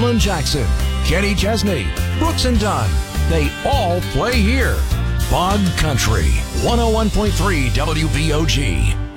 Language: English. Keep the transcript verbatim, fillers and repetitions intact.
Alan Jackson, Kenny Chesney, Brooks and Dunn. They all play here. Bog Country, one oh one point three W B O G.